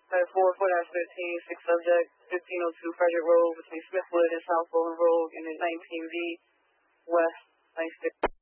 4-13, 6 subject, 1502 Frederick Road between Smithwood and South Bowling Road, and then 19V West, 96.